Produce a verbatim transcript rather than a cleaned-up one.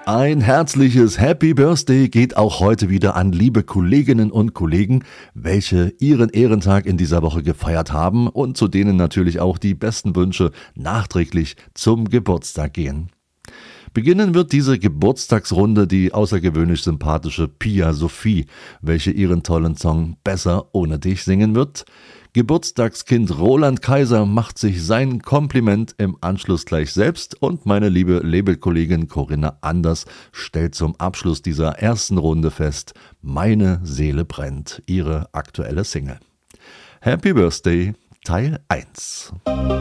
Ein herzliches Happy Birthday geht auch heute wieder an liebe Kolleginnen und Kollegen, welche ihren Ehrentag in dieser Woche gefeiert haben und zu denen natürlich auch die besten Wünsche nachträglich zum Geburtstag gehen. Beginnen wird diese Geburtstagsrunde die außergewöhnlich sympathische Pia Sophie, welche ihren tollen Song Besser ohne dich singen wird. Geburtstagskind Roland Kaiser macht sich sein Kompliment im Anschluss gleich selbst und meine liebe Labelkollegin Corinna Anders stellt zum Abschluss dieser ersten Runde fest, Meine Seele brennt, ihre aktuelle Single. Happy Birthday Teil eins.